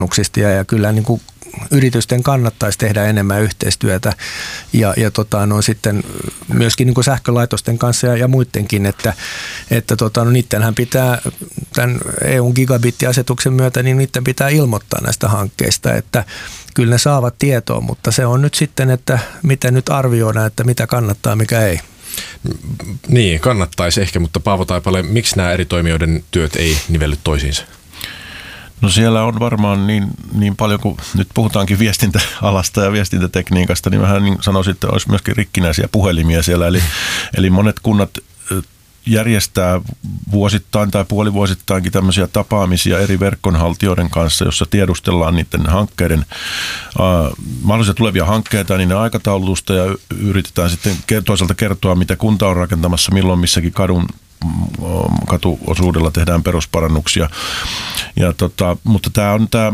ja kyllä niin kuin yritysten kannattaisi tehdä enemmän yhteistyötä ja sitten myöskin niin kuin sähkölaitosten kanssa ja muidenkin, että niittenhän pitää tämän EUn gigabittiasetuksen myötä, niin niiden pitää ilmoittaa näistä hankkeista, että kyllä ne saavat tietoa, mutta se on nyt sitten, että miten nyt arvioidaan, että mitä kannattaa, mikä ei. Niin, kannattaisi ehkä, mutta Paavo Taipale, miksi nämä eri toimijoiden työt ei nivelly toisiinsa? No siellä on varmaan niin paljon, kun nyt puhutaankin viestintäalasta ja viestintätekniikasta, niin vähän niin sanoisin, että olisi myöskin rikkinäisiä puhelimia siellä. Eli monet kunnat järjestää vuosittain tai puolivuosittainkin tämmöisiä tapaamisia eri verkkonhaltijoiden kanssa, jossa tiedustellaan niiden hankkeiden, mahdollisia tulevia hankkeita, niiden aikataulutusta ja yritetään sitten toisaalta kertoa, mitä kunta on rakentamassa, milloin missäkin katuosuudella tehdään perusparannuksia. Mutta tämä on tämä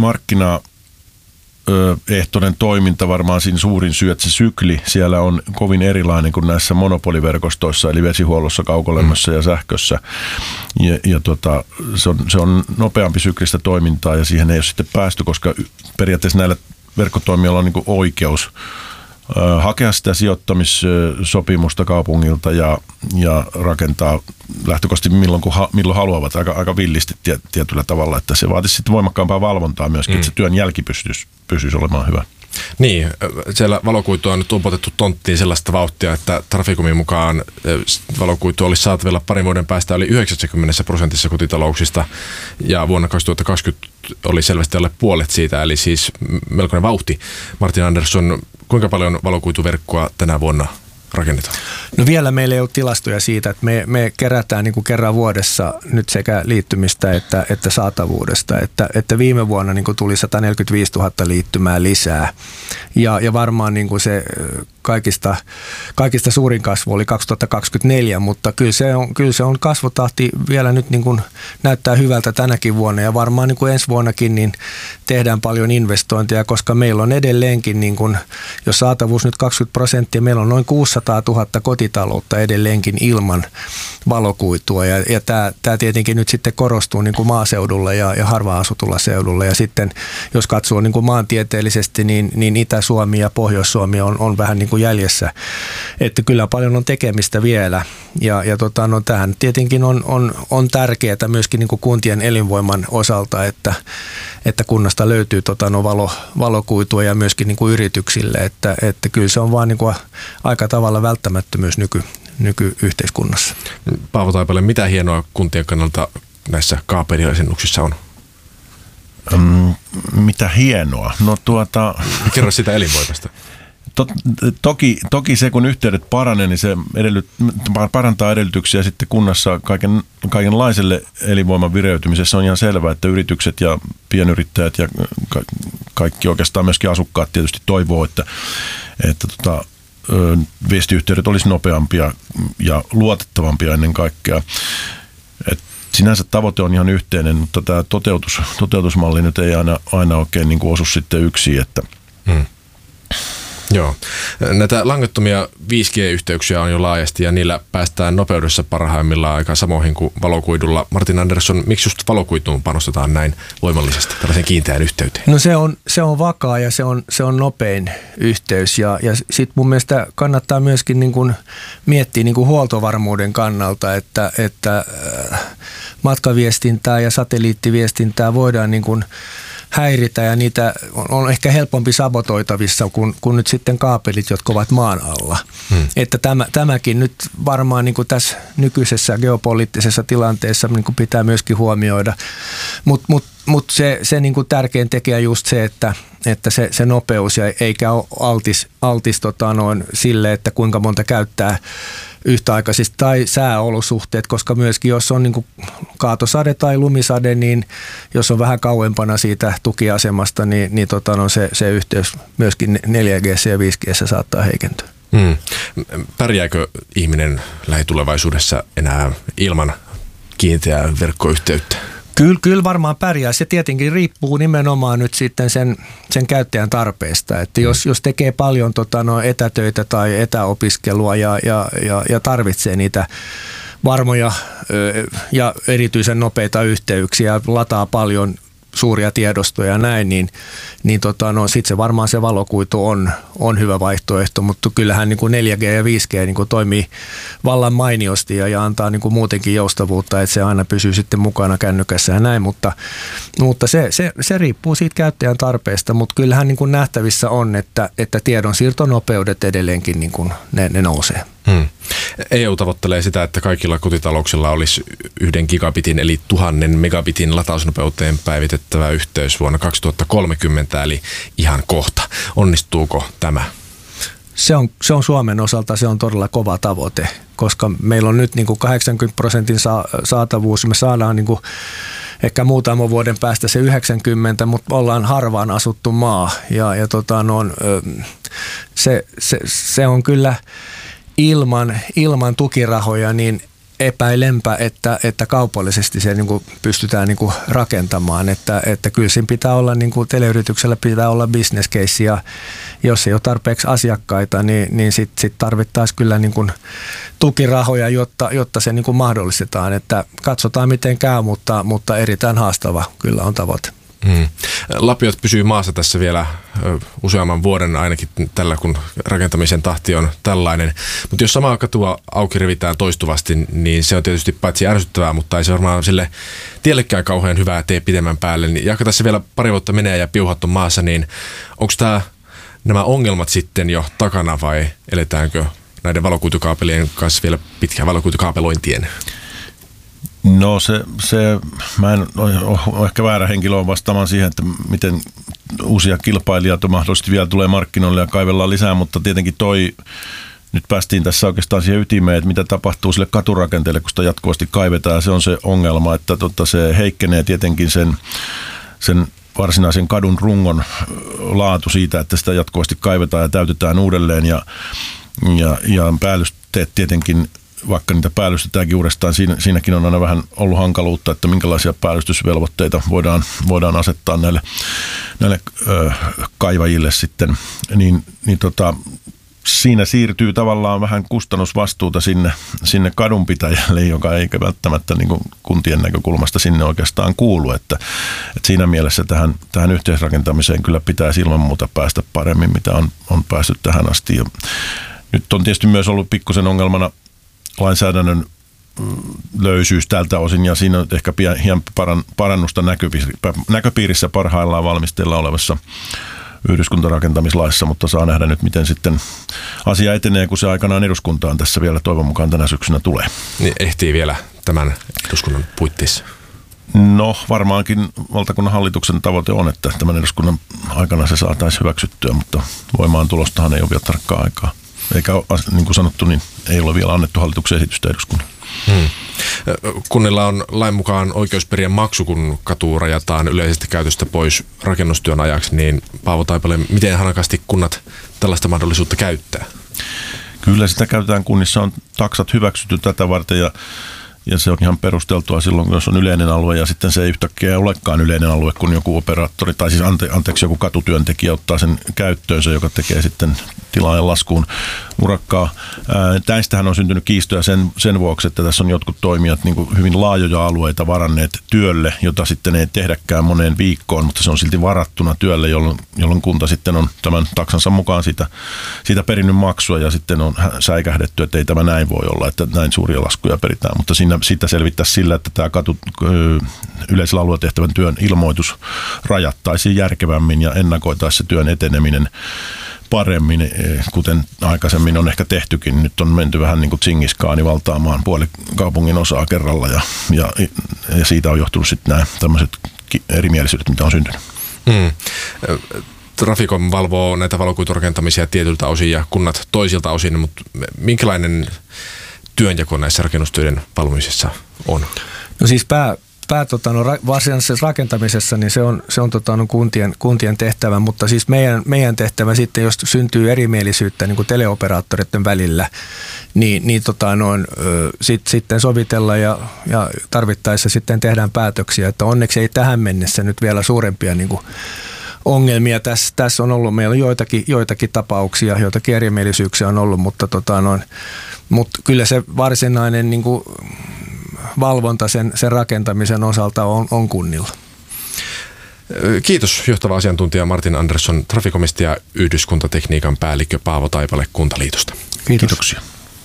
markkinaehtoinen toiminta varmaan siinä suurin syy, että se sykli siellä on kovin erilainen kuin näissä monopoliverkostoissa, eli vesihuollossa, kaukolämmössä ja sähkössä. Se on nopeampi syklistä toimintaa ja siihen ei ole sitten päästy, koska periaatteessa näillä verkkotoimijoilla on niin kuin oikeus hakea sitä sijoittamissopimusta kaupungilta ja rakentaa lähtökohtaisesti milloin haluavat, aika villisti tietyllä tavalla, että se vaatisi sitten voimakkaampaa valvontaa myöskin, että se työn jälki pysyisi olemaan hyvä. Niin, siellä valokuitua on nyt umpotettu tonttiin sellaista vauhtia, että Traficomin mukaan valokuitu olisi saatavilla parin vuoden päästä oli 90% kotitalouksista ja vuonna 2020 oli selvästi alle puolet siitä, eli siis melkoinen vauhti. Martin Andersson, kuinka paljon valokuituverkkoa tänä vuonna rakennetaan? No vielä meillä ei ole tilastoja siitä, että me kerätään niin kuin kerran vuodessa nyt sekä liittymistä että saatavuudesta, että viime vuonna niin kuin tuli 145 000 liittymää lisää ja varmaan niin kuin se kaikista suurin kasvu oli 2024, mutta kyllä se on kasvutahti vielä nyt niin kuin näyttää hyvältä tänäkin vuonna ja varmaan niin kuin ensi vuonnakin niin tehdään paljon investointeja, koska meillä on edelleenkin, niin kuin, jos saatavuus nyt 20%, meillä on noin 600 000 kotitaloutta edelleenkin ilman valokuitua ja tämä tietenkin nyt sitten korostuu niin kuin maaseudulla ja harvaan asutulla seudulla ja sitten jos katsoo niin kuin maantieteellisesti, niin Itä-Suomi ja Pohjois-Suomi on vähän niin kuin jäljessä, että kyllä paljon on tekemistä vielä ja tämähän tietenkin on tärkeää myöskin niin kuin kuntien elinvoiman osalta, että kunnasta löytyy valokuitua ja myöskin niin kuin yrityksille, että kyllä se on vaan niin kuin aika tavalla välttämättömyys nykyyhteiskunnassa. Paavo Taipale, mitä hienoa kuntien kannalta näissä kaapeliasennuksissa on? Mitä hienoa? No kerro sitä elinvoimasta. Toki se, kun yhteydet paranee, niin se parantaa edellytyksiä sitten kunnassa kaikenlaiselle elinvoiman vireytymisessä. On ihan selvää, että yritykset ja pienyrittäjät ja kaikki oikeastaan myöskin asukkaat tietysti toivoo, että viestiyhteydet olisi nopeampia ja luotettavampia ennen kaikkea. Sinänsä tavoite on ihan yhteinen, mutta tämä toteutusmalli nyt ei aina oikein niin kuin osu sitten yksin. Joo. Näitä langattomia 5G-yhteyksiä on jo laajasti ja niillä päästään nopeudessa parhaimmillaan aika samoihin kuin valokuidulla. Martin Andersson, miksi just valokuituun panostetaan näin voimallisesti tällaisen kiinteään yhteyteen? No se on vakaa ja se on nopein yhteys ja sitten mun mielestä kannattaa myöskin niin kuin miettiä niin kuin huoltovarmuuden kannalta, että matkaviestintää ja satelliittiviestintää voidaan niin kuin häiritä ja niitä on ehkä helpompi sabotoitavissa kuin nyt sitten kaapelit, jotka ovat maan alla. Että tämäkin nyt varmaan niin kuin tässä nykyisessä geopoliittisessa tilanteessa niin kuin pitää myöskin huomioida. Mutta se niin kuin tärkein tekijä just se, että se nopeus ja eikä ole altis sille, että kuinka monta käyttää yhtäaikaisesti tai sääolosuhteet, koska myöskin jos on niin kuin kaatosade tai lumisade, niin jos on vähän kauempana siitä tukiasemasta, niin se yhteys myöskin 4G ja 5G saattaa heikentyä. Pärjääkö ihminen lähitulevaisuudessa enää ilman kiinteää verkkoyhteyttä? Kyllä varmaan pärjää. Se tietenkin riippuu nimenomaan nyt sitten sen käyttäjän tarpeesta. Että jos tekee paljon etätöitä tai etäopiskelua ja tarvitsee niitä varmoja ja erityisen nopeita yhteyksiä, lataa paljon suuria tiedostoja ja näin, niin sitten se varmaan se valokuitu on hyvä vaihtoehto, mutta kyllähän niin kuin 4G ja 5G niin kuin toimii vallan mainiosti ja antaa niin kuin muutenkin joustavuutta, että se aina pysyy sitten mukana kännykässä ja näin, mutta se riippuu siitä käyttäjän tarpeesta, mutta kyllähän niin kuin nähtävissä on, että tiedonsiirtonopeudet edelleenkin niin kuin ne nousee. EU tavoittelee sitä, että kaikilla kotitalouksilla olisi 1 gigabitin eli 1000 megabitin latausnopeuteen päivitettävä yhteys vuonna 2030, eli ihan kohta. Onnistuuko tämä? Se on Suomen osalta se on todella kova tavoite, koska meillä on nyt niin kuin 80% saatavuus. Me saadaan niin kuin ehkä muutaman vuoden päästä se 90, mutta ollaan harvaan asuttu maa. Se on kyllä ilman tukirahoja niin epäilenpä, että kaupallisesti se niin kuin pystytään niin kuin rakentamaan, että kyllä siinä pitää olla, niin kuin teleyrityksellä pitää olla business case, ja jos ei ole tarpeeksi asiakkaita, niin sit tarvittaisiin kyllä niin kuin tukirahoja, jotta se niin kuin mahdollistetaan, että katsotaan miten käy, mutta erittäin haastava kyllä on tavoite. Lapiot pysyy maassa tässä vielä useamman vuoden ainakin tällä, kun rakentamisen tahti on tällainen. Mutta jos samaa katua auki revitään toistuvasti, niin se on tietysti paitsi ärsyttävää, mutta ei se varmaan sille tiellekään kauhean hyvää tee pidemmän päälle. Niin jaka tässä vielä pari vuotta menee ja piuhat on maassa, niin onko nämä ongelmat sitten jo takana vai eletäänkö näiden valokuitukaapelien kanssa vielä pitkään valokuitukaapelointien? No mä en ole ehkä väärä henkilö vastaamaan siihen, että miten uusia kilpailijoita mahdollisesti vielä tulee markkinoille ja kaivellaan lisää, mutta tietenkin nyt päästiin tässä oikeastaan siihen ytimeen, että mitä tapahtuu sille katurakenteelle, kun sitä jatkuvasti kaivetaan, ja se on se ongelma, että se heikkenee tietenkin sen varsinaisen kadun rungon laatu siitä, että sitä jatkuvasti kaivetaan ja täytetään uudelleen, ja päällysteet tietenkin, vaikka niitä päällystetäänkin uudestaan, siinäkin on aina vähän ollut hankaluutta, että minkälaisia päällystysvelvoitteita voidaan asettaa näille kaivajille sitten, siinä siirtyy tavallaan vähän kustannusvastuuta sinne kadunpitäjälle, joka ei välttämättä niin kuin kuntien näkökulmasta sinne oikeastaan kuulu, että siinä mielessä tähän yhteisrakentamiseen kyllä pitäisi ilman muuta päästä paremmin, mitä on päässyt tähän asti. Ja nyt on tietysti myös ollut pikkusen ongelmana lainsäädännön löysyys tältä osin, ja siinä on ehkä hieman parannusta näköpiirissä parhaillaan valmisteilla olevassa yhdyskuntarakentamislaissa, mutta saa nähdä nyt, miten sitten asia etenee, kun se aikanaan eduskuntaan tässä vielä toivon mukaan tänä syksynä tulee. Niin ehtii vielä tämän eduskunnan puitteissa? No varmaankin valtakunnan hallituksen tavoite on, että tämän eduskunnan aikana se saataisiin hyväksyttyä, mutta voimaan tulostahan ei ole vielä tarkkaa aikaa. Eikä niin kuin sanottu, niin ei ole vielä annettu hallituksen esitystä eduskunnalle. Kunnilla on lain mukaan oikeus periä maksu, kun katu rajataan yleisesti käytöstä pois rakennustyön ajaksi, niin Paavo Taipale, miten hanakasti kunnat tällaista mahdollisuutta käyttää? Kyllä sitä käytetään, kunnissa on taksat hyväksytty tätä varten, ja se on ihan perusteltua silloin, jos on yleinen alue, ja sitten se ei yhtäkkiä olekaan yleinen alue, kun joku operaattori, tai siis anteeksi, joku katutyöntekijä ottaa sen käyttöönsä, joka tekee sitten tilaajan laskuun urakkaa. Tästähän on syntynyt kiistoja sen vuoksi, että tässä on jotkut toimijat niin kuin hyvin laajoja alueita varanneet työlle, jota sitten ei tehdäkään moneen viikkoon, mutta se on silti varattuna työlle, jolloin kunta sitten on tämän taksansa mukaan siitä perinnyt maksua, ja sitten on säikähdetty, että ei tämä näin voi olla, että näin suuria laskuja peritään, mutta siitä selvittäisi sillä, että tämä yleisellä alueella tehtävän työn ilmoitus rajattaisiin järkevämmin ja ennakoitaisiin se työn eteneminen paremmin, kuten aikaisemmin on ehkä tehtykin. Nyt on menty vähän niin kuin Tsingiskaani valtaamaan puoli kaupungin osaa kerralla, ja siitä on johtunut sitten nämä tämmöiset erimielisyydet, mitä on syntynyt. Traficom valvoo näitä valokuiturakentamisia tietyltä osin ja kunnat toisilta osin, mutta minkälainen työnjako näissä rakennustöiden valvomisessa on? No siis varsinaisessa rakentamisessa niin se on kuntien tehtävä, mutta siis meidän tehtävä sitten, jos syntyy erimielisyyttä niin kuin teleoperaattoreiden välillä, sitten sovitella ja tarvittaessa sitten tehdään päätöksiä, että onneksi ei tähän mennessä nyt vielä suurempia niin kuin ongelmia. Tässä on ollut, meillä on joitakin tapauksia, joitakin erimielisyyksiä on ollut, mutta kyllä se varsinainen niin kuin valvonta sen rakentamisen osalta on kunnilla. Kiitos johtava asiantuntija Martin Andersson Traficomista ja yhdyskuntatekniikan päällikkö Paavo Taipale Kuntaliitosta. Kiitoksia.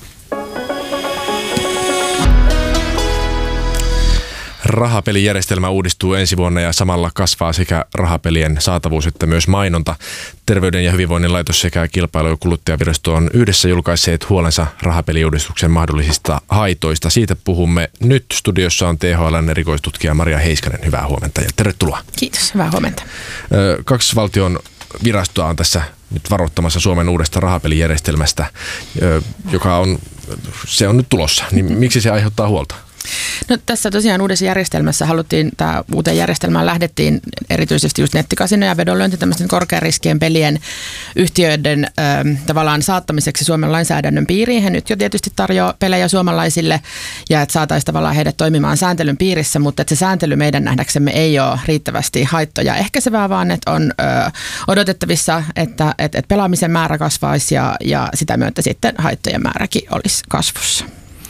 Rahapelijärjestelmä uudistuu ensi vuonna ja samalla kasvaa sekä rahapelien saatavuus että myös mainonta. Terveyden ja hyvinvoinnin laitos sekä Kilpailu- ja kuluttajavirasto on yhdessä julkaisseet huolensa rahapeliuudistuksen mahdollisista haitoista. Siitä puhumme nyt. Studiossa on THL:n erikoistutkija Maria Heiskanen. Hyvää huomenta ja tervetuloa. Kiitos, hyvää huomenta. 2 valtion virastoa on tässä nyt varoittamassa Suomen uudesta rahapelijärjestelmästä, joka on nyt tulossa. Niin miksi se aiheuttaa huolta? No, tässä tosiaan uudessa järjestelmässä uuteen järjestelmään lähdettiin erityisesti just nettikasino ja vedonlyönti tämmöisten korkeariskien pelien yhtiöiden tavallaan saattamiseksi Suomen lainsäädännön piiriin. He nyt jo tietysti tarjoaa pelejä suomalaisille ja että saataisiin tavallaan heidät toimimaan sääntelyn piirissä, mutta että se sääntely meidän nähdäksemme ei ole riittävästi haittoja ehkäisevää, vaan että on odotettavissa, että pelaamisen määrä kasvaisi ja sitä myötä sitten haittojen määräkin olisi kasvussa.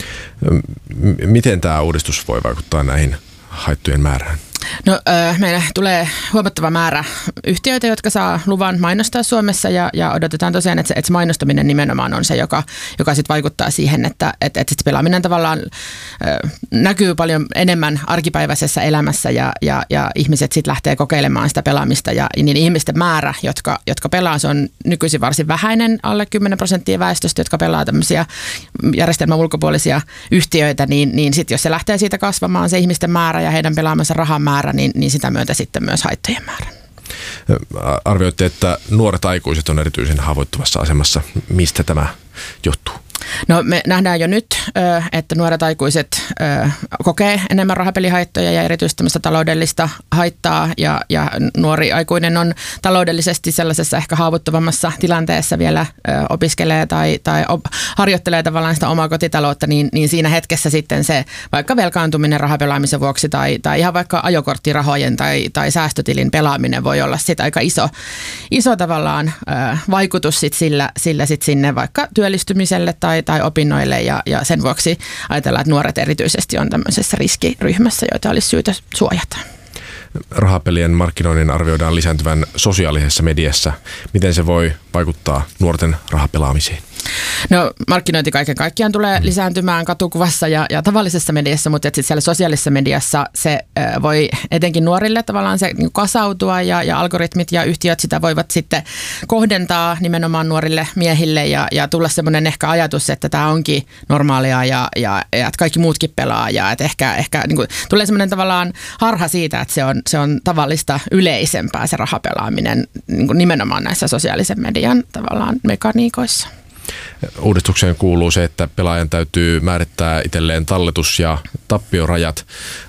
Miten tämä uudistus voi vaikuttaa näihin haittojen määrään? No, meille tulee huomattava määrä yhtiöitä, jotka saa luvan mainostaa Suomessa ja odotetaan tosiaan, että se mainostaminen nimenomaan on se, joka sitten vaikuttaa siihen, että sit pelaaminen tavallaan näkyy paljon enemmän arkipäiväisessä elämässä ja ihmiset sitten lähtee kokeilemaan sitä pelaamista ja niin ihmisten määrä, jotka pelaa, se on nykyisin varsin vähäinen, alle 10% väestöstä, jotka pelaa tämmöisiä järjestelmän ulkopuolisia yhtiöitä, niin sitten jos se lähtee siitä kasvamaan se ihmisten määrä ja heidän pelaamansa rahan määrä, niin sitä myötä sitten myös haittojen määrä. Arvioitte, että nuoret aikuiset on erityisen haavoittuvassa asemassa. Mistä tämä johtuu? No, me nähdään jo nyt, että nuoret aikuiset kokee enemmän rahapelihaittoja ja erityisesti tämmöistä taloudellista haittaa ja nuori aikuinen on taloudellisesti sellaisessa ehkä haavoittuvammassa tilanteessa vielä opiskelee tai harjoittelee tavallaan sitä omaa kotitaloutta, niin siinä hetkessä sitten se vaikka velkaantuminen rahapelaamisen vuoksi tai ihan vaikka ajokorttirahojen tai säästötilin pelaaminen voi olla sitten aika iso tavallaan vaikutus sillä sit sinne vaikka työllistymiselle tai opinnoille ja sen vuoksi ajatellaan, että nuoret erityisesti on tämmöisessä riskiryhmässä, joita olisi syytä suojata. Rahapelien markkinoinnin arvioidaan lisääntyvän sosiaalisessa mediassa. Miten se voi vaikuttaa nuorten rahapelaamiseen? No, markkinointi kaiken kaikkiaan tulee lisääntymään katukuvassa ja tavallisessa mediassa, mutta sitten siellä sosiaalisessa mediassa se voi etenkin nuorille tavallaan se niin kasautua ja algoritmit ja yhtiöt sitä voivat sitten kohdentaa nimenomaan nuorille miehille ja tulla semmoinen ehkä ajatus, että tämä onkin normaalia ja että kaikki muutkin pelaa ja että ehkä niin kuin, tulee semmoinen tavallaan harha siitä, että se on tavallista yleisempää se rahapelaaminen niin kuin nimenomaan näissä sosiaalisen median tavallaan mekaniikoissa. Uudistukseen kuuluu se, että pelaajan täytyy määrittää itselleen talletus- ja tappiorajat.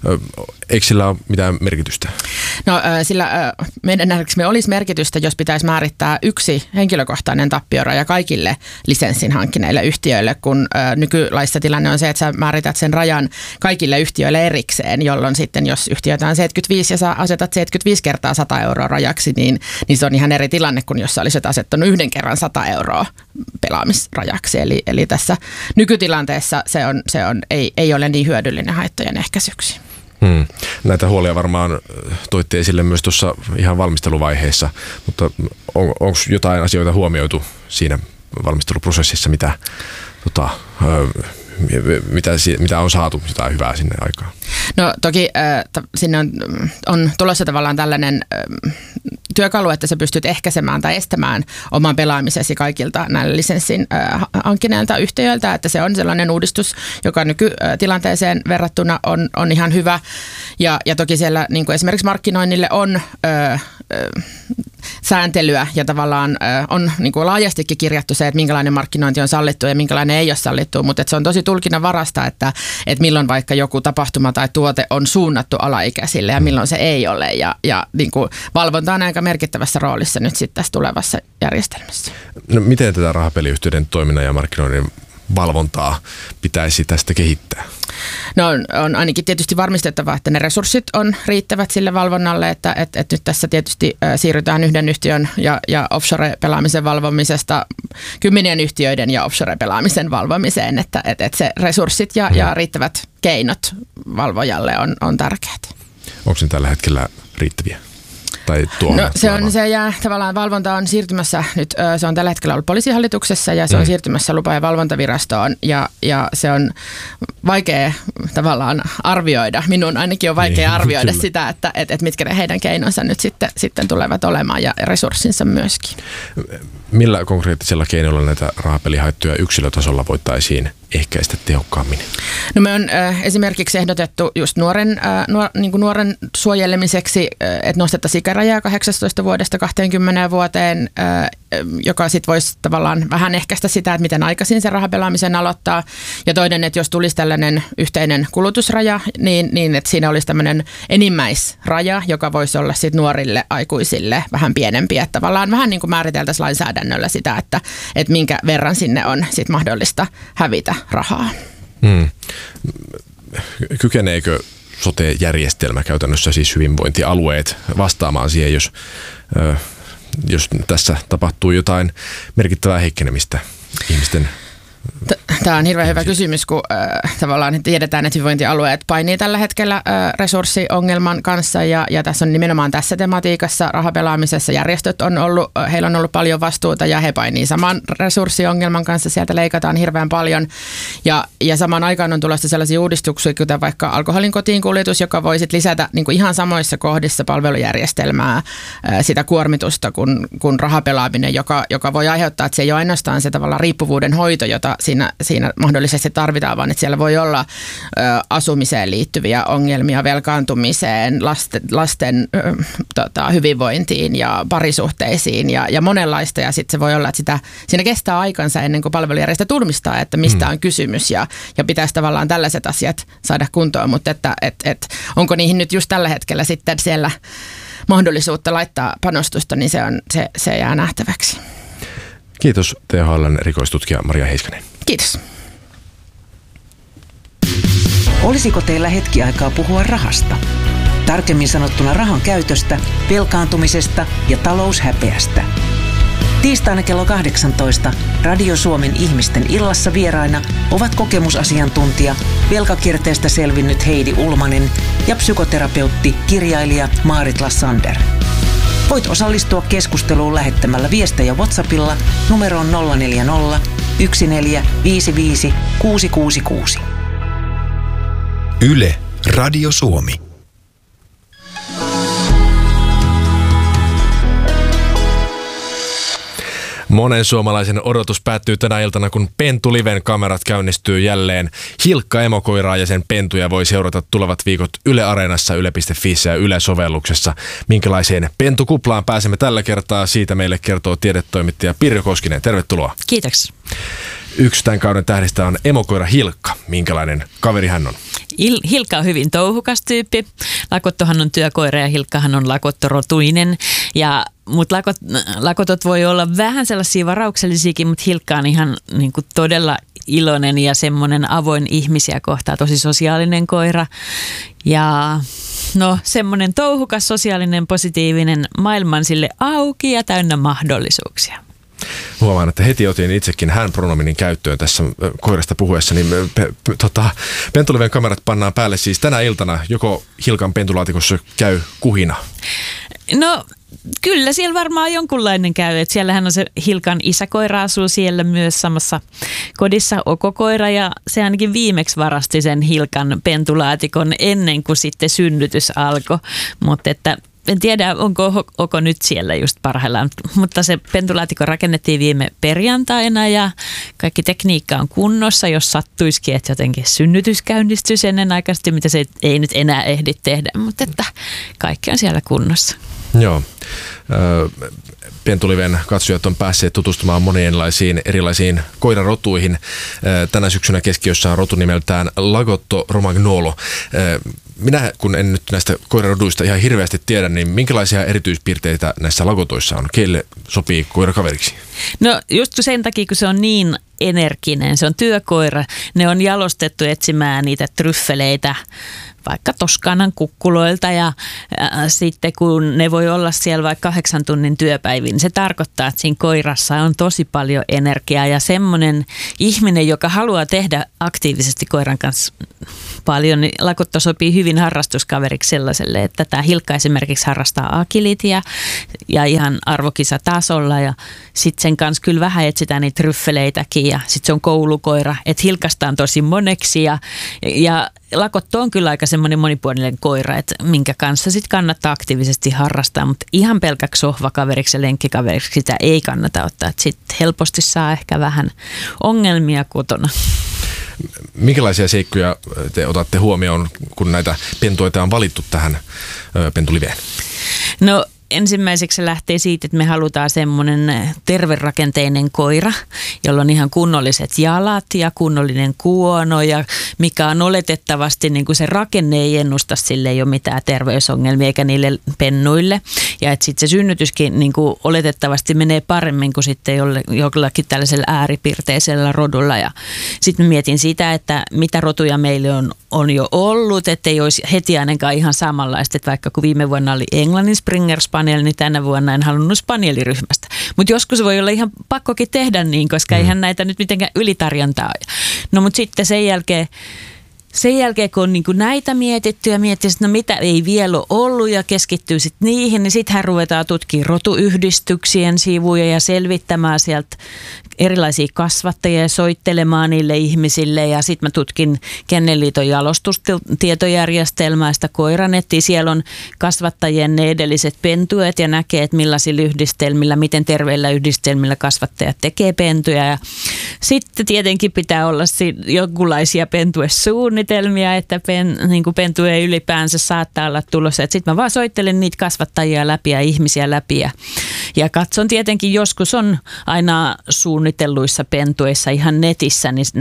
Eikö sillä ole mitään merkitystä? No, sillä meidän nähdäksemme olisi merkitystä, jos pitäisi määrittää yksi henkilökohtainen tappioraja kaikille lisenssin hankkineille yhtiöille, kun nykylaissa tilanne on se, että sä määrität sen rajan kaikille yhtiöille erikseen, jolloin sitten jos yhtiötä on 75 ja sä asetat 75 kertaa 100 euroa rajaksi, niin se on ihan eri tilanne kuin jos sä olisit asettanut yhden kerran 100 euroa pelaamisrajaksi. Eli tässä nykytilanteessa se ei ole niin hyödyllinen haittojen ehkäisyksi. Näitä huolia varmaan toitte esille myös tuossa ihan valmisteluvaiheessa, mutta onko jotain asioita huomioitu siinä valmisteluprosessissa, mitä on saatu jotain hyvää sinne aikaan? No toki sinne on tulossa tavallaan tällainen työkalu, että sä pystyt ehkäisemään tai estämään oman pelaamisesi kaikilta näillä lisenssin hankkineilta yhtiöiltä, että se on sellainen uudistus, joka nykytilanteeseen verrattuna on ihan hyvä. Ja toki siellä niin kuin esimerkiksi markkinoinnille on sääntelyä ja tavallaan on niin kuin laajastikin kirjattu se, että minkälainen markkinointi on sallittu ja minkälainen ei ole sallittu, mutta se on tosi tulkinnan varasta, että milloin vaikka joku tapahtuma tai tuote on suunnattu alaikäisille ja milloin se ei ole ja niin kuin valvonta on aika merkittävässä roolissa nyt sitten tässä tulevassa järjestelmässä. No, miten tätä rahapeliyhtiöiden toiminnan ja markkinoinnin valvontaa pitäisi tästä kehittää? No on ainakin tietysti varmistettava, että ne resurssit on riittävät sille valvonnalle, että nyt tässä tietysti siirrytään yhden yhtiön ja offshore-pelaamisen valvomisesta 10 yhtiöiden ja offshore-pelaamisen valvomiseen, että se resurssit ja riittävät keinot valvojalle on tärkeät. Onko ne tällä hetkellä riittäviä? tai tuohon? No se jää tavallaan, valvonta on siirtymässä nyt, se on tällä hetkellä ollut poliisihallituksessa ja se on siirtymässä lupa- ja valvontavirastoon ja se on vaikea tavallaan arvioida. Minun ainakin on vaikea arvioida sitä, että mitkä ne heidän keinonsa nyt sitten tulevat olemaan ja resurssinsa myöskin. Millä konkreettisella keinoilla näitä rahapelihaittoja yksilötasolla voitaisiin ehkäistä tehokkaammin? No me on esimerkiksi ehdotettu just nuoren suojelemiseksi, että nostettaisiin ikärajaa 18 vuodesta 20 vuoteen, joka sitten voisi tavallaan vähän ehkäistä sitä, että miten aikaisin se rahapelaamisen aloittaa. Ja toinen, että jos tulisi tällainen yhteinen kulutusraja, niin että siinä olisi tämmöinen enimmäisraja, joka voisi olla sitten nuorille aikuisille vähän pienempi. Että tavallaan vähän niin kuin määriteltäisiin lainsäädännöllä sitä, että minkä verran sinne on sitten mahdollista hävitä rahaa. Kykeneekö sote-järjestelmä käytännössä, siis hyvinvointialueet, vastaamaan siihen, jos tässä tapahtuu jotain merkittävää heikkenemistä ihmisten? Tämä on hirveän hyvä kysymys, kun tavallaan tiedetään, että hyvinvointialueet painii tällä hetkellä resurssiongelman kanssa ja tässä on nimenomaan tässä tematiikassa rahapelaamisessa järjestöt heillä on ollut paljon vastuuta ja he painii saman resurssiongelman kanssa, sieltä leikataan hirveän paljon ja samaan aikaan on tulossa sellaisia uudistuksia, kuten vaikka alkoholin kotiin kuljetus, joka voi sit lisätä niin kuin ihan samoissa kohdissa palvelujärjestelmää sitä kuormitusta kuin rahapelaaminen, joka voi aiheuttaa, että se ei ole ainoastaan se tavallaan riippuvuuden hoito, jota siinä mahdollisesti tarvitaan, vaan että siellä voi olla asumiseen liittyviä ongelmia, velkaantumiseen, lasten hyvinvointiin ja parisuhteisiin ja monenlaista. Ja sitten se voi olla, että siinä kestää aikansa ennen kuin palvelujärjestö tunnistaa, että mistä on kysymys ja pitäisi tavallaan tällaiset asiat saada kuntoon. Mutta että onko niihin nyt just tällä hetkellä sitten siellä mahdollisuutta laittaa panostusta, niin se jää nähtäväksi. Kiitos THL:n erikoistutkija Maria Heiskanen. Kiitos. Olisiko teillä hetki aikaa puhua rahasta? Tarkemmin sanottuna rahan käytöstä, velkaantumisesta ja taloushäpeästä. Tiistaina kello 18 Radio Suomen ihmisten illassa vieraina ovat kokemusasiantuntija, velkakierteestä selvinnyt Heidi Ulmanen ja psykoterapeutti, kirjailija Maarit Lassander. Voit osallistua keskusteluun lähettämällä viestejä WhatsAppilla numeroon 040 1455 666. Yle, Radio Suomi. Monen suomalaisen odotus päättyy tänä iltana, kun Pentu Liven kamerat käynnistyy jälleen. Hilkka emokoiraa ja sen pentuja voi seurata tulevat viikot Yle Areenassa, yle.fissä ja Yle-sovelluksessa. Minkälaiseen pentukuplaan pääsemme tällä kertaa? Siitä meille kertoo tiedetoimittaja Pirjo Koskinen. Tervetuloa. Kiitoksia. Yksi tämän kauden tähdistä on emokoira Hilkka. Minkälainen kaveri hän on? Hilkka on hyvin touhukas tyyppi. Lakottohan on työkoira ja Hilkkahan on lakottorotuinen. Mutta lakotot voi olla vähän sellaisia varauksellisiakin, mutta Hilkka on ihan niin kuin todella iloinen ja semmoinen avoin ihmisiä kohtaa, tosi sosiaalinen koira. Ja semmoinen touhukas, sosiaalinen, positiivinen, maailman sille auki ja täynnä mahdollisuuksia. Huomaan, että heti otin itsekin hän-pronominin käyttöön tässä koirasta puhuessa, niin Pentu Liven kamerat pannaan päälle siis tänä iltana. Joko Hilkan pentulaatikossa käy kuhina? No kyllä siellä varmaan jonkunlainen käy. Että siellähän on se Hilkan isäkoira asuu siellä myös samassa kodissa, Okokoira, ja se ainakin viimeksi varasti sen Hilkan pentulaatikon ennen kuin sitten synnytys alkoi. Mutta että en tiedä, onko Oko nyt siellä just parhaillaan, mutta se pentulaatikko rakennettiin viime perjantaina ja kaikki tekniikka on kunnossa, jos sattuisikin, että jotenkin synnytys käynnistyisi ennenaikaisesti, mitä se ei nyt enää ehdi tehdä, mutta että kaikki on siellä kunnossa. Joo. Pentu Liven katsojat on päässeet tutustumaan monienlaisiin erilaisiin koirarotuihin. Tänä syksynä keskiössä on rotu nimeltään Lagotto Romagnolo. Minä, kun en nyt näistä koiraroduista ihan hirveästi tiedä, niin minkälaisia erityispiirteitä näissä lagotoissa on? Keille sopii koirakaveriksi? No just sen takia, kun se on niin energinen, se on työkoira. Ne on jalostettu etsimään niitä tryffeleitä vaikka Toskanan kukkuloilta ja sitten kun ne voi olla siellä vaikka 8 tunnin työpäivin, niin se tarkoittaa, että siinä koirassa on tosi paljon energiaa ja semmoinen ihminen, joka haluaa tehdä aktiivisesti koiran kanssa paljon, niin Lakotto sopii hyvin harrastuskaveriksi sellaiselle, että tämä Hilkka esimerkiksi harrastaa agilitia ja ihan arvokisatasolla ja sitten sen kanssa kyllä vähän etsitään niitä tryffeleitäkin ja sitten se on koulukoira, että Hilkasta on tosi moneksi ja Lakotto on kyllä aika semmoinen monipuolinen koira, että minkä kanssa sitten kannattaa aktiivisesti harrastaa, mutta ihan pelkäksi sohvakaveriksi ja lenkkikaveriksi sitä ei kannata ottaa, että sitten helposti saa ehkä vähän ongelmia kotona. Minkälaisia seikkoja te otatte huomioon, kun näitä pentueita on valittu tähän pentuliveen? No ensimmäiseksi se lähtee siitä, että me halutaan semmoinen terverakenteinen koira, jolla on ihan kunnolliset jalat ja kunnollinen kuono ja mikä on oletettavasti niin kuin se rakenne ei ennusta, sille ei ole mitään terveysongelmia eikä niille pennuille. Ja että sitten se synnytyskin niin kuin oletettavasti menee paremmin kuin sitten jollakin tällaisella ääripiirteisellä rodulla. Ja sitten mietin sitä, että mitä rotuja meille on jo ollut, ettei olisi heti ainakaan ihan samanlaista, että vaikka kun viime vuonna oli Englannin Springer Spaniel, niin tänä vuonna en halunnut spanieliryhmästä. Mutta joskus voi olla ihan pakkokin tehdä niin, koska eihän näitä nyt mitenkään ylitarjontaa. No mutta sitten sen jälkeen, kun on niin kuin näitä mietitty ja miettii, että no mitä ei vielä ole ollut ja keskittyy sitten niihin, niin sittenhän ruvetaan tutkimaan rotuyhdistyksien sivuja ja selvittämään sieltä erilaisia kasvattajia ja soittelemaan niille ihmisille. Ja sitten mä tutkin Kennelliiton jalostustietojärjestelmää, sitä koiranettiä. Siellä on kasvattajien ne edelliset pentueet ja näkee, että millaisilla yhdistelmillä, miten terveillä yhdistelmillä kasvattajat tekee pentuja. Ja sitten tietenkin pitää olla jonkunlaisia pentuesuunnitelmia, että niin kuin pentue ylipäänsä saattaa olla tulossa. Sitten mä vaan soittelen niitä kasvattajia läpi ja ihmisiä läpi ja katson tietenkin, joskus on aina suunnitelluissa pentueissa ihan netissä, niin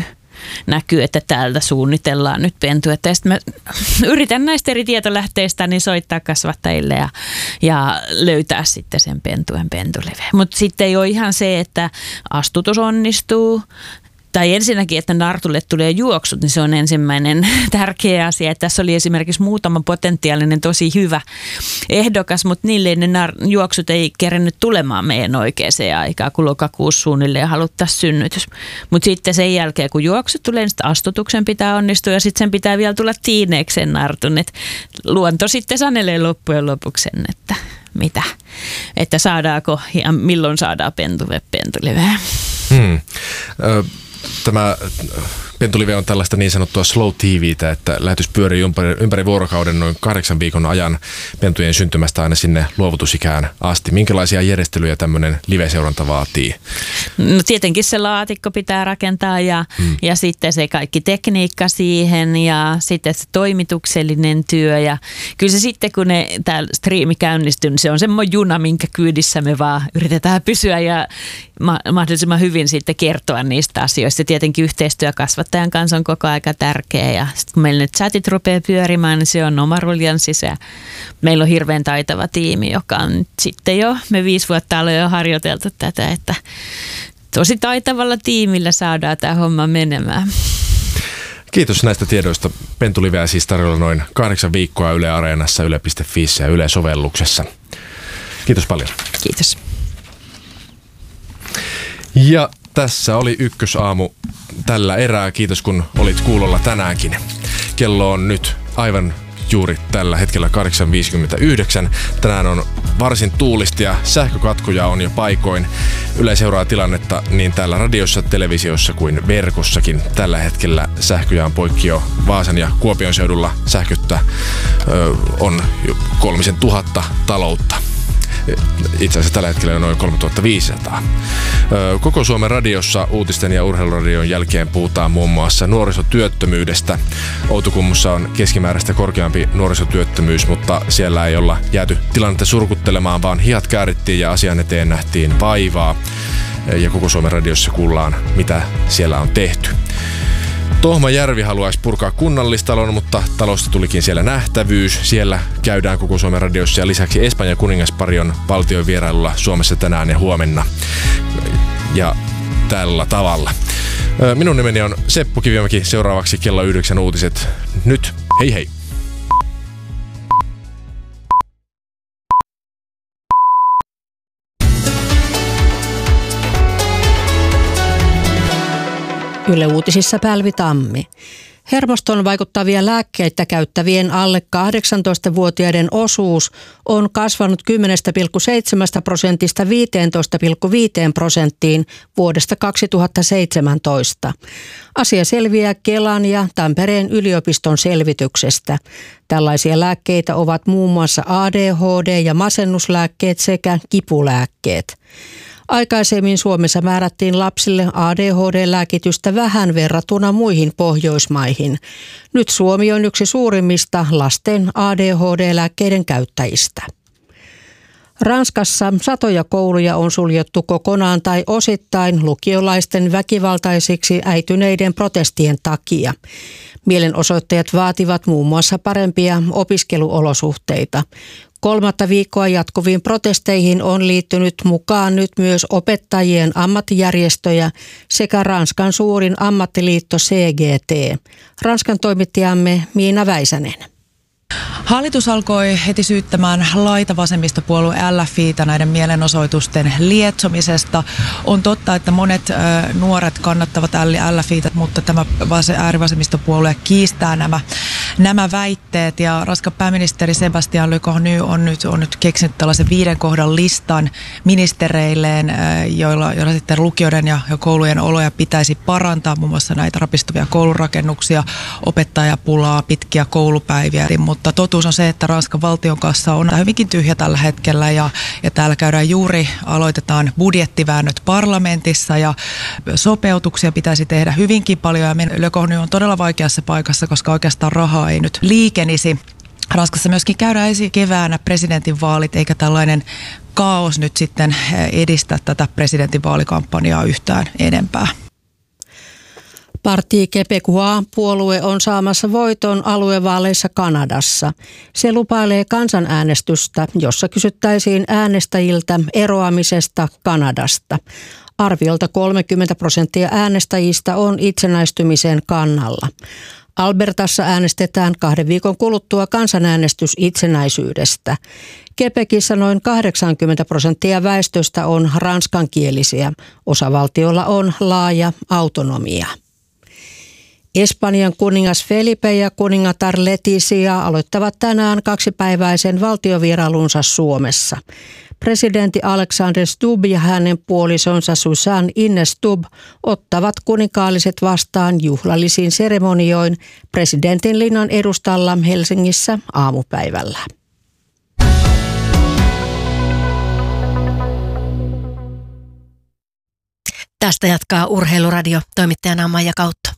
näkyy, että täältä suunnitellaan nyt pentuetta. Ja sitten mä yritän näistä eri tietolähteistä niin soittaa kasvattajille ja löytää sitten sen pentuliveen. Mutta sitten ei ole ihan se, että astutus onnistuu. Tai ensinnäkin, että nartulle tulee juoksut, niin se on ensimmäinen tärkeä asia. Että tässä oli esimerkiksi muutama potentiaalinen tosi hyvä ehdokas, mutta niille ne juoksut ei kerennyt tulemaan meidän oikeaan aikaan, kun lokakuussa suunnilleen haluttaisiin synnytys. Mutta sitten sen jälkeen, kun juoksut tulee, niin astutuksen pitää onnistua ja sitten sen pitää vielä tulla tiineeksi sen nartun. Et luonto sitten sanelee loppujen lopuksi sen, että mitä, että saadaanko ja milloin saadaan pentulive. Tämä pentulive on tällaista niin sanottua slow TV:tä, että lähetys pyörii ympäri vuorokauden noin 8 viikon ajan pentujen syntymästä aina sinne luovutusikään asti. Minkälaisia järjestelyjä tämmöinen live-seuranta vaatii? No tietenkin se laatikko pitää rakentaa ja sitten se kaikki tekniikka siihen ja sitten se toimituksellinen työ. Ja kyllä se sitten, kun tämä striimi käynnistyy, niin se on semmoinen juna, minkä kyydissä me vaan yritetään pysyä ja mahdollisimman hyvin sitten kertoa niistä asioista. Tietenkin yhteistyö kasvattajan kanssa on koko aika tärkeä ja sitten kun meillä nyt chatit rupeaa pyörimään, niin se on oma ruljanssi. Meillä on hirveän taitava tiimi, joka on sitten jo, me 5 vuotta ollaan jo harjoiteltu tätä, että tosi taitavalla tiimillä saadaan tämä homma menemään. Kiitos näistä tiedoista. Pentuliveä siis tarjolla noin 8 viikkoa Yle Areenassa, yle.fiissä ja Yle-sovelluksessa. Kiitos paljon. Kiitos. Ja tässä oli Ykkösaamu tällä erää. Kiitos kun olit kuulolla tänäänkin. Kello on nyt aivan juuri tällä hetkellä 8.59. Tänään on varsin tuulista ja sähkökatkoja on jo paikoin. Yle seuraa tilannetta niin täällä radiossa, televisiossa kuin verkossakin. Tällä hetkellä sähköjä on poikki jo Vaasan ja Kuopion seudulla. Sähköttä on jo 3000 taloutta. Itse asiassa tällä hetkellä on noin 3500. Koko Suomen radiossa uutisten ja urheiluradion jälkeen puhutaan muun muassa nuorisotyöttömyydestä. Outokummussa on keskimääräistä korkeampi nuorisotyöttömyys, mutta siellä ei olla jääty tilannetta surkuttelemaan, vaan hihat käärittiin ja asian eteen nähtiin vaivaa. Ja koko Suomen radiossa kuullaan, mitä siellä on tehty. Tohmajärvi haluaisi purkaa kunnallistalon, mutta talosta tulikin siellä nähtävyys. Siellä käydään koko Suomen radiossa ja lisäksi Espanjan kuningaspari on valtion vierailulla Suomessa tänään ja huomenna. Ja tällä tavalla. Minun nimeni on Seppo Kivimäki. Seuraavaksi kello 9 uutiset. Nyt Hei hei! Yle Uutisissa Pälvi Tammi. Hermostoon vaikuttavia lääkkeitä käyttävien alle 18-vuotiaiden osuus on kasvanut 10,7% 15,5% vuodesta 2017. Asia selviää Kelan ja Tampereen yliopiston selvityksestä. Tällaisia lääkkeitä ovat muun muassa ADHD- ja masennuslääkkeet sekä kipulääkkeet. Aikaisemmin Suomessa määrättiin lapsille ADHD-lääkitystä vähän verrattuna muihin Pohjoismaihin. Nyt Suomi on yksi suurimmista lasten ADHD-lääkkeiden käyttäjistä. Ranskassa satoja kouluja on suljettu kokonaan tai osittain lukiolaisten väkivaltaisiksi äityneiden protestien takia. Mielenosoittajat vaativat muun muassa parempia opiskeluolosuhteita. 3. viikkoa jatkuviin protesteihin on liittynyt mukaan nyt myös opettajien ammattijärjestöjä sekä Ranskan suurin ammattiliitto CGT. Ranskan toimittajamme Miina Väisänen. Hallitus alkoi heti syyttämään laitavasemmistopuolue LFI:tä näiden mielenosoitusten lietsomisesta. On totta, että monet nuoret kannattavat LFI:tä, mutta tämä äärivasemmistopuolue kiistää nämä väitteet. Ja Ranskan pääministeri Sébastien Lecornu on nyt keksinyt tällaisen 5 kohdan listan ministereilleen, joilla sitten lukioiden ja koulujen oloja pitäisi parantaa, muun muassa näitä rapistuvia koulurakennuksia, opettajapulaa, pitkiä koulupäiviä. Mutta totuus on se, että Ranskan valtion kassa on hyvinkin tyhjä tällä hetkellä ja täällä aloitetaan budjettiväännöt parlamentissa ja sopeutuksia pitäisi tehdä hyvinkin paljon ja Lecornu on todella vaikeassa paikassa, koska oikeastaan rahaa ei nyt liikenisi. Ranskassa myöskin käydään ensi keväänä presidentinvaalit eikä tällainen kaos nyt sitten edistä tätä presidentinvaalikampanjaa yhtään enempää. Parti Québécois-puolue on saamassa voiton aluevaaleissa Kanadassa. Se lupailee kansanäänestystä, jossa kysyttäisiin äänestäjiltä eroamisesta Kanadasta. Arviolta 30% äänestäjistä on itsenäistymisen kannalla. Albertassa äänestetään 2 viikon kuluttua kansanäänestys itsenäisyydestä. Quebecissä noin 80% väestöstä on ranskankielisiä. Osavaltiolla on laaja autonomia. Espanjan kuningas Felipe ja kuningatar Letizia aloittavat tänään 2-päiväisen valtiovierailunsa Suomessa. Presidentti Alexander Stubb ja hänen puolisonsa Susanne Ines Stubb ottavat kuninkaalliset vastaan juhlallisiin seremonioin presidentin linnan edustalla Helsingissä aamupäivällä. Tästä jatkaa Urheiluradio, toimittajana Maija Kautto.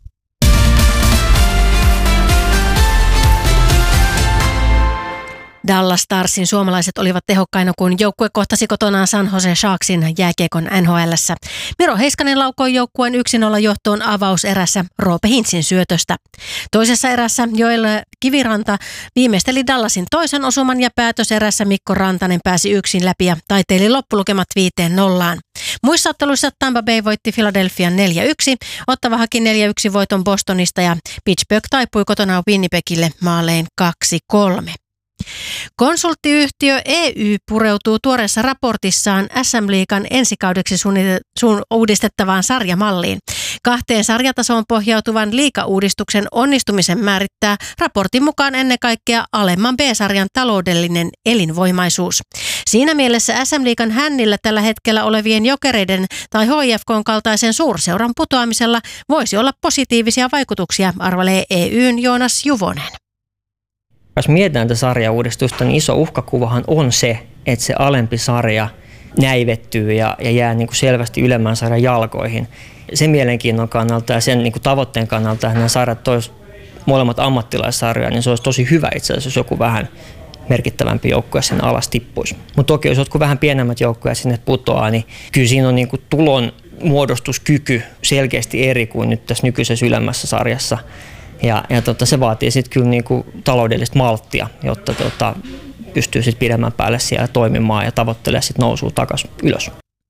Dallas Starsin suomalaiset olivat tehokkaina, kun joukkue kohtasi kotonaan San Jose Sharksin jääkiekon NHL:ssä. Miro Heiskanen laukoi joukkueen 1-0 johtoon avauserässä Roope Hintsin syötöstä. Toisessa erässä Joel Kiviranta viimeisteli Dallasin toisen osuman ja päätöserässä Mikko Rantanen pääsi yksin läpi ja taiteili loppulukemat 5-0. Muissa otteluissa Tampa Bay voitti Philadelphian 4-1, Ottava haki 4-1 voiton Bostonista ja Pittsburgh taipui kotonaan Winnipegille maalein 2-3. Konsulttiyhtiö EY pureutuu tuoreessa raportissaan SM-liigan ensikaudeksi uudistettavaan sarjamalliin. 2 sarjatasoon pohjautuvan liigauudistuksen onnistumisen määrittää raportin mukaan ennen kaikkea alemman B-sarjan taloudellinen elinvoimaisuus. Siinä mielessä SM-liigan hännillä tällä hetkellä olevien Jokereiden tai HIFK:n kaltaisen suurseuran putoamisella voisi olla positiivisia vaikutuksia, arvelee EY:n Joonas Juvonen. Jos mietitään tätä sarjauudistusta, niin iso uhkakuvahan on se, että se alempi sarja näivettyy ja jää niin kuin selvästi ylemmän sarjan jalkoihin. Sen mielenkiinnon kannalta ja sen niin kuin tavoitteen kannalta, että nämä sarjat tois molemmat ammattilaissarjoja, niin se olisi tosi hyvä itse asiassa, jos joku vähän merkittävämpi joukkue sen alas tippuisi. Mutta toki jos jotkut vähän pienemmät joukkueet sinne putoaa, niin kyllä siinä on niin kuin tulon muodostuskyky selkeästi eri kuin nyt tässä nykyisessä ylemmässä sarjassa. Ja se vaatii sitten kyllä niinku taloudellista malttia, jotta pystyy sitten pidemmän päälle siellä toimimaan ja tavoittelemaan sitten nousua takaisin ylös.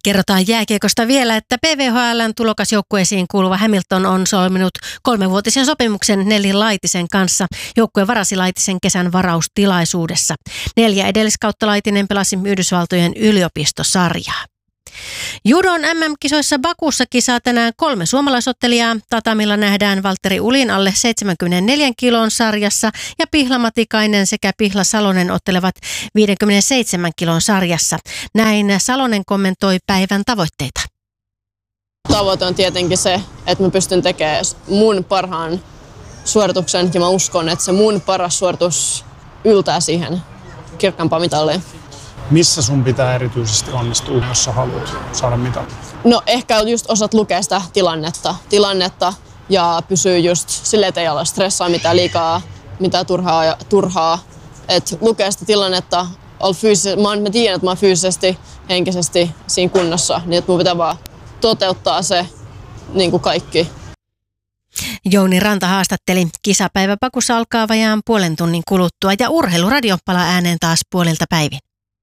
Kerrotaan jääkiekosta vielä, että PVHL:n tulokasjoukkueisiin kuuluva Hamilton on solminut 3-vuotisen sopimuksen Nelli Laitisen kanssa. Joukkue varasi Laitisen kesän varaustilaisuudessa. 4 edelliskautta Laitinen pelasi Yhdysvaltojen yliopistosarjaa. Judon MM-kisoissa Bakussa kisaa tänään 3 suomalaisottelijaa. Tatamilla nähdään Valtteri Ulin alle 74 kilon sarjassa ja Pihla Matikainen sekä Pihla Salonen ottelevat 57 kilon sarjassa. Näin Salonen kommentoi päivän tavoitteita. Tavoite on tietenkin se, että mä pystyn tekemään mun parhaan suorituksen ja mä uskon, että se mun paras suoritus yltää siihen kirkkaampaan mitalliin. Missä sun pitää erityisesti onnistua, jos sä haluat saada mitalin? No ehkä just osat lukea sitä tilannetta ja pysyy just silleen, että ei ole stressaa mitään liikaa, mitään turhaa. Että lukee sitä tilannetta, mä tiedän, että mä oon fyysisesti, henkisesti siinä kunnossa, niin että mun pitää vaan toteuttaa se niin kuin kaikki. Jouni Ranta haastatteli. Kisapäivä Bakussa alkaa vajaan puolen tunnin kuluttua ja Urheiluradio palaa ääneen taas puolilta päivin.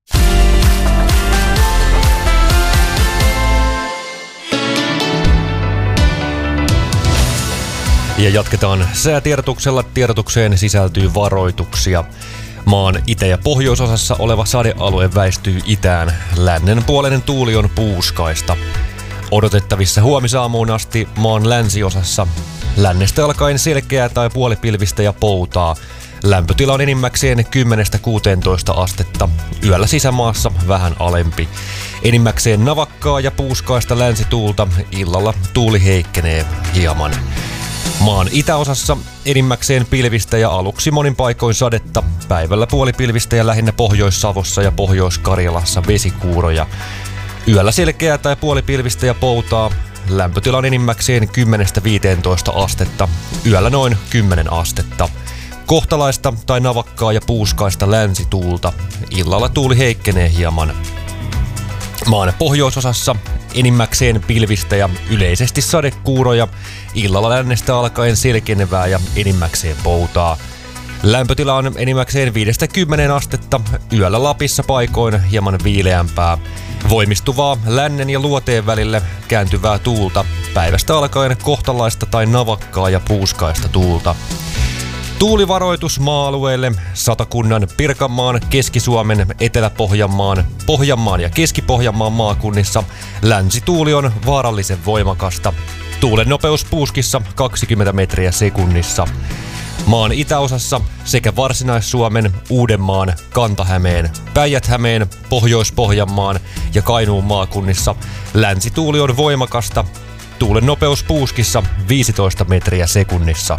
Ja jatketaan säätiedotuksella. Tiedotukseen sisältyy varoituksia. Maan itä- ja pohjoisosassa oleva sadealue väistyy itään. Lännenpuoleinen tuuli on puuskaista. Odotettavissa huomisaamuun asti maan länsiosassa. Lännestä alkaen selkeää tai puolipilvistä ja poutaa. Lämpötila on enimmäkseen 10-16 astetta. Yöllä sisämaassa vähän alempi. Enimmäkseen navakkaa ja puuskaista länsituulta. Illalla tuuli heikkenee hieman. Maan itäosassa enimmäkseen pilvistä ja aluksi monin paikoin sadetta. Päivällä puolipilvistä ja lähinnä Pohjois-Savossa ja Pohjois-Karjalassa vesikuuroja. Yöllä selkeää tai puolipilvistä ja poutaa. Lämpötila on enimmäkseen 10-15 astetta. Yöllä noin 10 astetta. Kohtalaista tai navakkaa ja puuskaista länsituulta. Illalla tuuli heikkenee hieman. Maan pohjoisosassa enimmäkseen pilvistä ja yleisesti sadekuuroja. Illalla lännestä alkaen selkenevää ja enimmäkseen poutaa. Lämpötila on enimmäkseen 5-10 astetta. Yöllä Lapissa paikoin hieman viileämpää. Voimistuvaa lännen ja luoteen välille kääntyvää tuulta. Päivästä alkaen kohtalaista tai navakkaa ja puuskaista tuulta. Tuulivaroitus maa-alueelle Satakunnan, Pirkanmaan, Keski-Suomen, Etelä-Pohjanmaan, Pohjanmaan ja Keski-Pohjanmaan maakunnissa. Länsituuli on vaarallisen voimakasta. Tuulen nopeus puuskissa 20 metriä sekunnissa. Maan itäosassa sekä Varsinais-Suomen, Uudenmaan, Kanta-Hämeen, Päijät-Hämeen, Pohjois-Pohjanmaan ja Kainuun maakunnissa. Länsituuli on voimakasta. Tuulen nopeus puuskissa 15 metriä sekunnissa.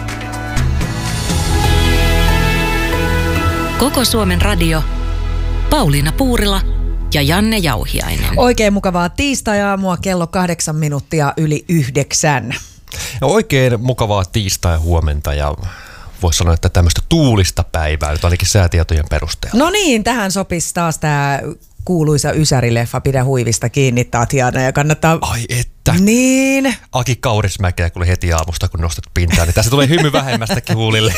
Koko Suomen radio. Pauliina Puurila ja Janne Jauhiainen. Oikein mukavaa tiistai-aamua, kello 8 minuuttia yli 9. Ja oikein mukavaa tiistai-huomenta ja voisi sanoa, että tämmöistä tuulista päivää, nyt ainakin säätietojen perusteella. No niin, tähän sopisi taas tämä kuuluisa Ysäri-leffa Pidä huivista kiinni, Tatjana, ja kannattaa... Ai että. Niin. Aki Kaurismäkeä kuule heti aamusta, kun nostat pintaan, niin tässä tulee hymy vähemmästäkin huulille.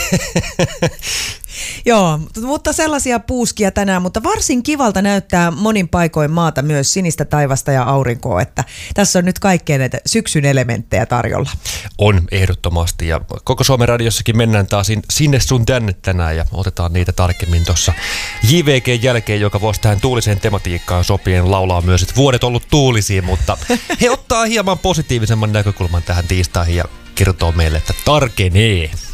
Joo, mutta sellaisia puuskia tänään, mutta varsin kivalta näyttää monin paikoin maata myös sinistä taivasta ja aurinkoa, että tässä on nyt kaikkea näitä syksyn elementtejä tarjolla. On ehdottomasti ja koko Suomen radiossakin mennään taas sinne sun tänne tänään ja otetaan niitä tarkemmin tuossa JVG:n jälkeen, joka voisi tähän tuuliseen tematiikkaan sopien laulaa myös, että vuodet on ollut tuulisia, mutta he ottaa hieman positiivisemman näkökulman tähän tiistaihin ja kertoo meille, että tarkenee.